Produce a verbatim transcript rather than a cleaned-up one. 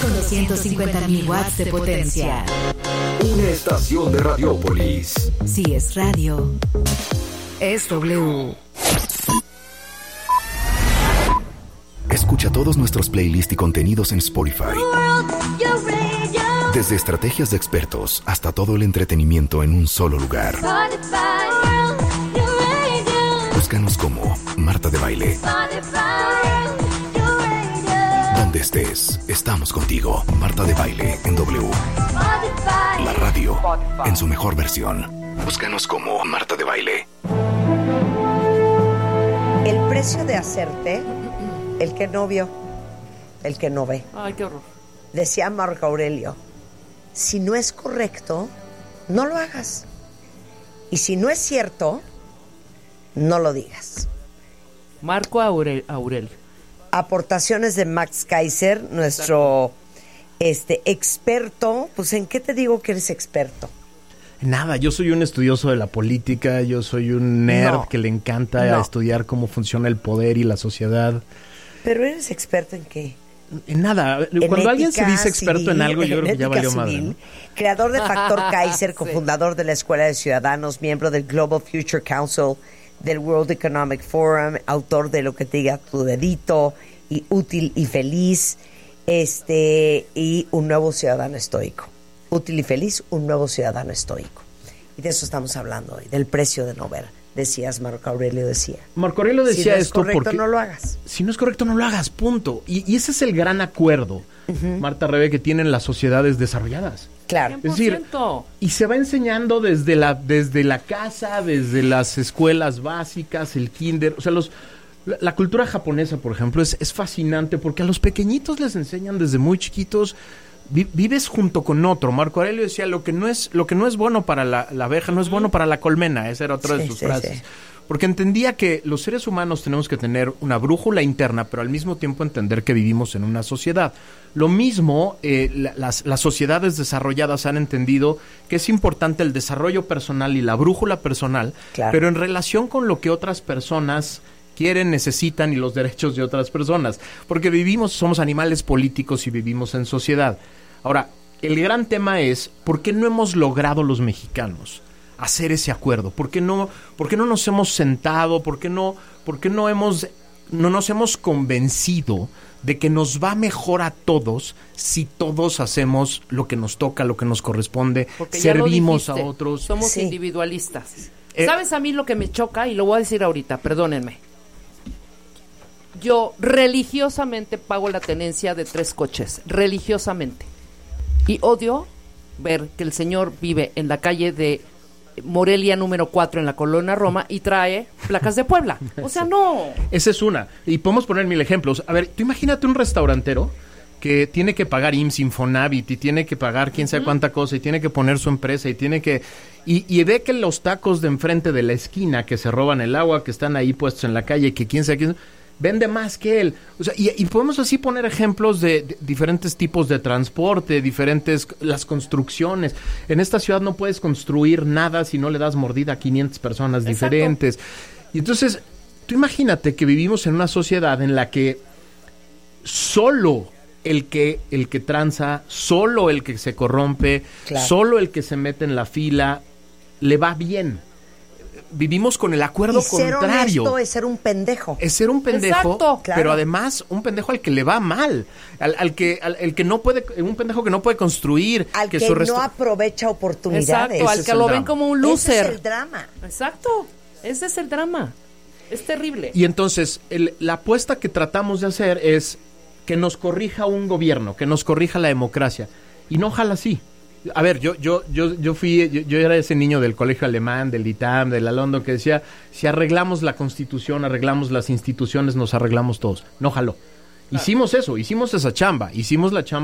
con doscientos cincuenta mil watts de potencia. Una estación de Radiópolis. Si es radio, es W. Escucha todos nuestros playlists y contenidos en Spotify. Desde estrategias de expertos hasta todo el entretenimiento en un solo lugar. Búscanos como Marta de Baile. Donde estés, estamos contigo. Marta de Baile en W. La radio en su mejor versión. Búscanos como Marta de Baile. El precio de hacerte el que no vio, el que no ve. Ay, qué horror. Decía Marco Aurelio, si no es correcto, no lo hagas. Y si no es cierto, no lo digas. Marco Aurel, Aurelio. Aportaciones de Max Kaiser, nuestro este, experto. Pues, ¿en qué te digo que eres experto? Nada, yo soy un estudioso de la política, yo soy un nerd No. que le encanta No. estudiar cómo funciona el poder y la sociedad. ¿Pero eres experto en qué? En nada, En cuando alguien se ética dice experto civil, en algo, yo en creo que ya ética valió madre, civil, ¿no? Creador de Factor Kaiser, Sí. cofundador de la Escuela de Ciudadanos, miembro del Global Future Council del World Economic Forum, autor de Lo que te diga tu dedito y Útil y Feliz, este y Un nuevo ciudadano estoico. Útil y feliz, un nuevo ciudadano estoico. Y de eso estamos hablando hoy, del precio de no ver. Decías, Marco Aurelio decía. Marco Aurelio decía si no es esto correcto, porque... no lo hagas. Si no es correcto, no lo hagas, punto. Y, y ese es el gran acuerdo, uh-huh. Marta Rebe, que tienen las sociedades desarrolladas. Claro. Es decir, y se va enseñando desde la, desde la casa, desde las escuelas básicas, el kinder, o sea, los... La, la cultura japonesa, por ejemplo, es, es fascinante porque a los pequeñitos les enseñan desde muy chiquitos, vi, vives junto con otro. Marco Aurelio decía, lo que no es, lo que no es bueno para la, la abeja no es bueno para la colmena. Esa era otra sí, de sus sí, frases. Sí. Porque entendía que los seres humanos tenemos que tener una brújula interna, pero al mismo tiempo entender que vivimos en una sociedad. Lo mismo, eh, la, las, las sociedades desarrolladas han entendido que es importante el desarrollo personal y la brújula personal, claro. pero en relación con lo que otras personas quieren, necesitan y los derechos de otras personas. Porque vivimos, somos animales políticos y vivimos en sociedad. Ahora, el gran tema es, ¿por qué no hemos logrado los mexicanos hacer ese acuerdo? ¿Por qué no, por qué no nos hemos sentado? ¿Por qué no, por qué no hemos, no nos hemos convencido de que nos va mejor a todos si todos hacemos lo que nos toca, lo que nos corresponde, porque servimos a otros? Somos sí. individualistas. Eh, ¿Sabes a mí lo que me choca? Y lo voy a decir ahorita, perdónenme. Yo religiosamente pago la tenencia de tres coches, religiosamente. Y odio ver que el señor vive en la calle de Morelia número cuatro en la colonia Roma y trae placas de Puebla. O sea, no. Esa es una. Y podemos poner mil ejemplos. A ver, tú imagínate un restaurantero que tiene que pagar I M S S, Infonavit, y tiene que pagar quién sabe uh-huh. cuánta cosa, y tiene que poner su empresa, y tiene que... Y, y ve que los tacos de enfrente de la esquina que se roban el agua, que están ahí puestos en la calle, que quién sabe quién... vende más que él. O sea, y, y podemos así poner ejemplos de, de diferentes tipos de transporte, diferentes, las construcciones. En esta ciudad no puedes construir nada si no le das mordida a quinientas personas Exacto. diferentes. Y entonces, tú imagínate que vivimos en una sociedad en la que solo el que, el que tranza, solo el que se corrompe, claro. solo el que se mete en la fila, le va bien. Vivimos con el acuerdo y ser contrario. Honesto es ser un pendejo. Es ser un pendejo, Exacto, pero claro. además un pendejo al que le va mal, al, al que al el que no puede, un pendejo que no puede construir, al que, que su no resto... aprovecha oportunidades. Exacto, al Ese que es lo el ven drama. como un loser. Ese es el drama. Exacto, ese es el drama. Es terrible. Y entonces, el, la apuesta que tratamos de hacer es que nos corrija un gobierno, que nos corrija la democracia. Y no jala así. A ver, yo yo yo yo fui yo, yo era ese niño del colegio alemán, del I T A M, de la London, que decía, si arreglamos la Constitución, arreglamos las instituciones, nos arreglamos todos. No jaló. Claro. Hicimos eso, hicimos esa chamba, hicimos la chamba